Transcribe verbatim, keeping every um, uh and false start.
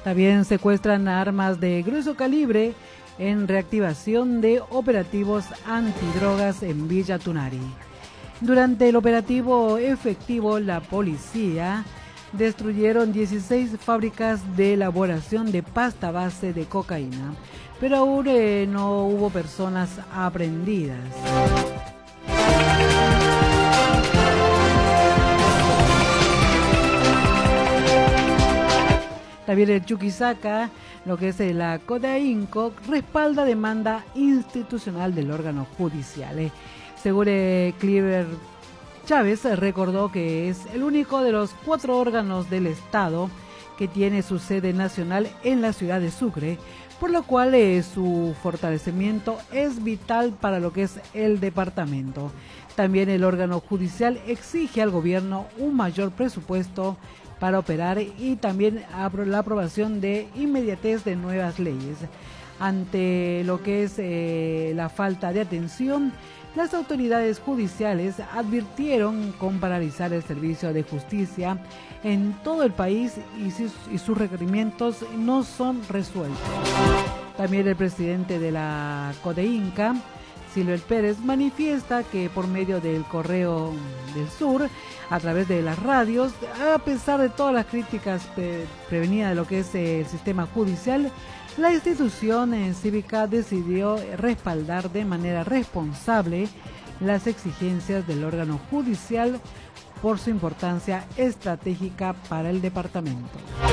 También secuestran armas de grueso calibre en reactivación de operativos antidrogas en Villa Tunari. Durante el operativo efectivo, la policía destruyeron dieciséis fábricas de elaboración de pasta base de cocaína, pero aún eh, no hubo personas aprehendidas. También el Chuquisaca, lo que es la Codainco, respalda demanda institucional del órgano judicial. Eh. Según eh, Cliver Chávez, recordó que es el único de los cuatro órganos del Estado que tiene su sede nacional en la ciudad de Sucre, por lo cual eh, su fortalecimiento es vital para lo que es el departamento. También el órgano judicial exige al gobierno un mayor presupuesto para operar y también la aprobación de inmediatez de nuevas leyes. Ante lo que es eh, la falta de atención, las autoridades judiciales advirtieron con paralizar el servicio de justicia en todo el país y sus, y sus requerimientos no son resueltos. También el presidente de la Codeinca, Silver Pérez, manifiesta que por medio del Correo del Sur, a través de las radios, a pesar de todas las críticas pre prevenidas de lo que es el sistema judicial, la institución eh, cívica decidió respaldar de manera responsable las exigencias del órgano judicial por su importancia estratégica para el departamento.